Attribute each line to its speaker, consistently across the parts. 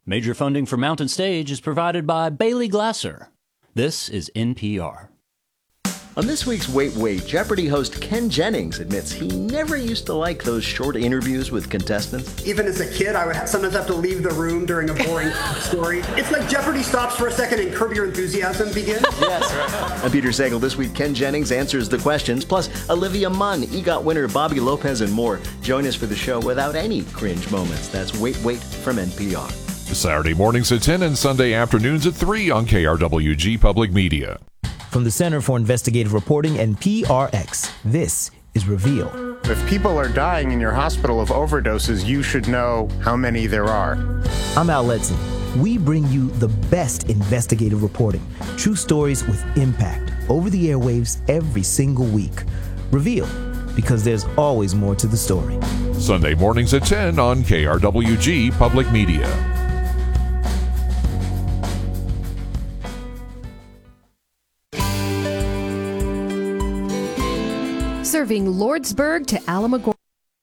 Speaker 1: Major funding for Mountain Stage is provided by Bailey Glasser. This is NPR.
Speaker 2: On this week's Wait, Wait, Jeopardy host Ken Jennings admits he never used to like those short interviews with contestants.
Speaker 3: Even as a kid, I would sometimes have to leave the room during a boring story. It's like Jeopardy stops for a second and Curb Your Enthusiasm begins.
Speaker 2: Yes. I'm Peter Sagal. This week, Ken Jennings answers the questions, plus Olivia Munn, EGOT winner Bobby Lopez, and more. Join us for the show without any cringe moments. That's Wait, Wait from NPR.
Speaker 4: Saturday mornings at 10 and Sunday afternoons at 3 on KRWG Public Media.
Speaker 5: From the Center for Investigative Reporting and PRX, this is Reveal.
Speaker 6: If people are dying in your hospital of overdoses, you should know how many there are.
Speaker 5: I'm Al Letson. We bring you the best investigative reporting, true stories with impact, over the airwaves every single week. Reveal, because there's always more to the story.
Speaker 4: Sunday mornings at 10 on KRWG Public Media.
Speaker 7: Serving Lordsburg to Alamogordo.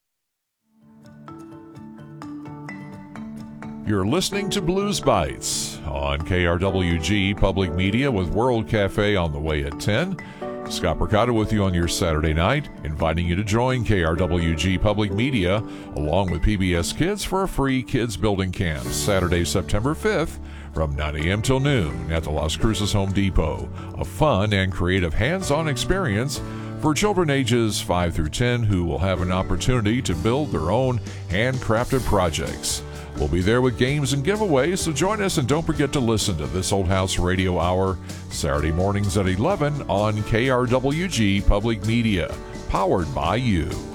Speaker 4: You're listening to Blues Bites on KRWG Public Media with World Cafe on the way at 10. Scott Percotta with you on your Saturday night, inviting you to join KRWG Public Media along with PBS Kids for a free Kids Building Camp Saturday, September 5th from 9 a.m. till noon at the Las Cruces Home Depot. A fun and creative hands-on experience for children ages 5 through 10 who will have an opportunity to build their own handcrafted projects. We'll be there with games and giveaways, so join us and don't forget to listen to This Old House Radio Hour Saturday mornings at 11 on KRWG Public Media, powered by you.